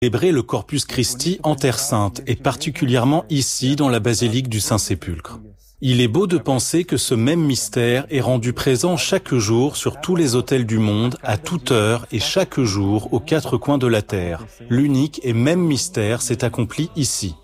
Célébrer le Corpus Christi en Terre Sainte, et particulièrement ici dans la basilique du Saint-Sépulcre. Il est beau de penser que ce même mystère est rendu présent chaque jour sur tous les autels du monde, à toute heure et chaque jour aux quatre coins de la terre. L'unique et même mystère s'est accompli ici.